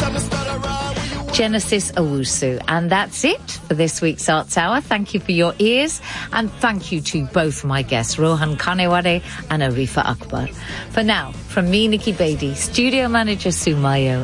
Genesis Owusu. And that's it for this week's Arts Hour. Thank you for your ears, and thank you to both my guests, Rohan Kanewade and Arifa Akbar. For now, from me, Nikki Beatty, studio manager Sumayo,